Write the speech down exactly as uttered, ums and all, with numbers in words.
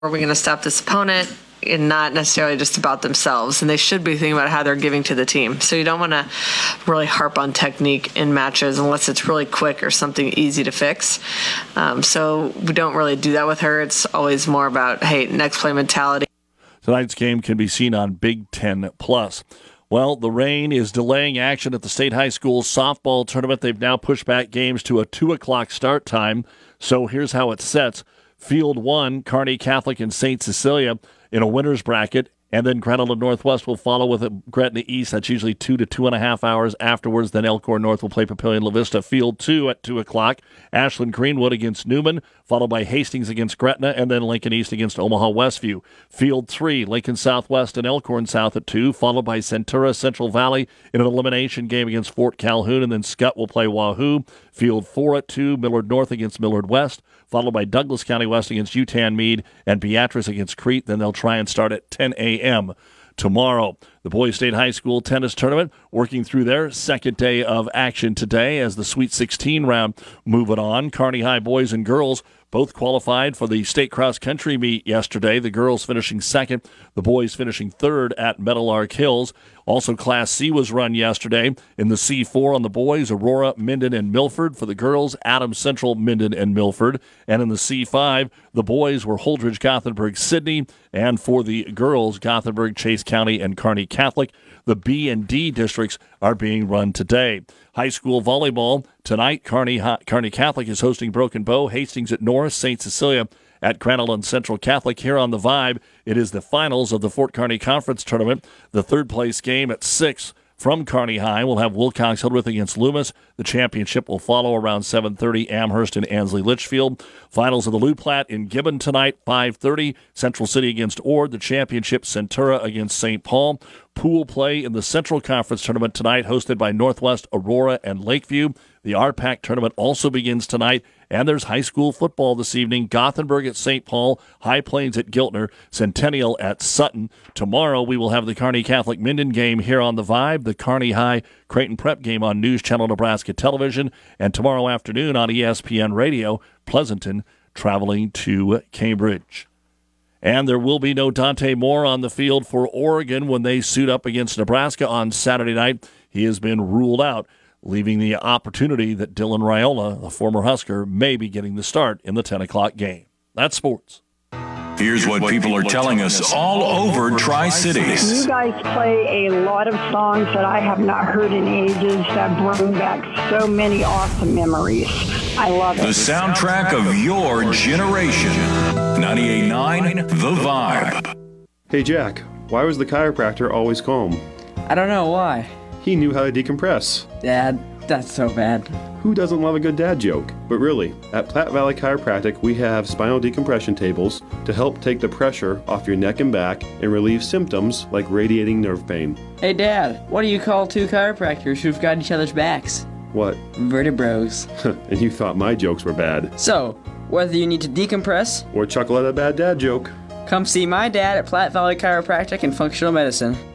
are we going to stop this opponent, and not necessarily just about themselves. And they should be thinking about how they're giving to the team. So you don't want to really harp on technique in matches unless it's really quick or something easy to fix. Um, so we don't really do that with her. It's always more about, hey, next play mentality. Tonight's game can be seen on Big Ten Plus. Well, the rain is delaying action at the State High School softball tournament. They've now pushed back games to a two o'clock start time. So here's how it sets. Field one, Kearney Catholic and Saint Cecilia in a winner's bracket, and then Gretna Northwest will follow with a Gretna East. That's usually two to two and a half hours afterwards. Then Elkhorn North will play Papillion La Vista. Field two at two o'clock. Ashland Greenwood against Newman, followed by Hastings against Gretna, and then Lincoln East against Omaha Westview. Field three, Lincoln Southwest and Elkhorn South at two, followed by Centura Central Valley in an elimination game against Fort Calhoun, and then Scott will play Wahoo. Field four at two, Millard North against Millard West, followed by Douglas County West against Yutan Meade and Beatrice against Crete. Then they'll try and start at ten a.m. tomorrow. The Boys State High School tennis tournament working through their second day of action today as the Sweet sixteen round moving on. Kearney High boys and girls both qualified for the state cross-country meet yesterday. The girls finishing second, the boys finishing third at Meadowlark Hills. Also, Class C was run yesterday. In the C four on the boys, Aurora, Minden, and Milford. For the girls, Adams Central, Minden, and Milford. And in the C five, the boys were Holdridge, Gothenburg, Sydney. And for the girls, Gothenburg, Chase County, and Kearney Catholic. The B and D districts are being run today. High school volleyball tonight. Kearney, Kearney Catholic is hosting Broken Bow. Hastings at Norris. Saint Cecilia at Crandall Central Catholic. Here on the Vibe, it is the finals of the Fort Kearney Conference Tournament. The third place game at six from Kearney High will have Wilcox Hildreth against Loomis. The championship will follow around seven thirty, Amherst and Ansley Litchfield. Finals of the Lou Platte in Gibbon tonight, five thirty, Central City against Ord. The championship, Centura against Saint Paul. Pool play in the Central Conference Tournament tonight, hosted by Northwest, Aurora, and Lakeview. The R PAC tournament also begins tonight, and there's high school football this evening. Gothenburg at Saint Paul, High Plains at Giltner, Centennial at Sutton. Tomorrow we will have the Kearney Catholic Minden game here on The Vibe, the Kearney High Creighton Prep game on News Channel Nebraska Television, and tomorrow afternoon on E S P N Radio, Pleasanton traveling to Cambridge. And there will be no Dante Moore on the field for Oregon when they suit up against Nebraska on Saturday night. He has been ruled out, leaving the opportunity that Dylan Raiola, a former Husker, may be getting the start in the ten o'clock game. That's sports. Here's what people are telling us all over Tri-Cities. You guys play a lot of songs that I have not heard in ages that bring back so many awesome memories. I love it. The soundtrack of your generation. ninety-eight point nine The Vibe. Hey, Jack, why was the chiropractor always calm? I don't know why. He knew how to decompress. Dad, that's so bad. Who doesn't love a good dad joke? But really, at Platte Valley Chiropractic, we have spinal decompression tables to help take the pressure off your neck and back and relieve symptoms like radiating nerve pain. Hey, Dad, what do you call two chiropractors who've got each other's backs? What? Vertebros. And you thought my jokes were bad. So, whether you need to decompress or chuckle at a bad dad joke, come see my dad at Platte Valley Chiropractic and Functional Medicine.